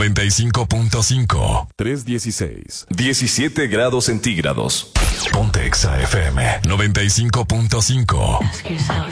95.5. 316. 17 grados centígrados. Ponte Exa FM 95.5. Ask yourself